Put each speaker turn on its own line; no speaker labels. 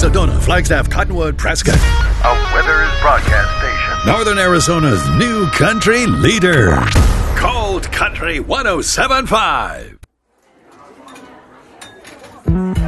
Sedona, Flagstaff, Cottonwood, Prescott.
A Withers broadcast station.
Northern Arizona's new country leader. Cold Country 107.5.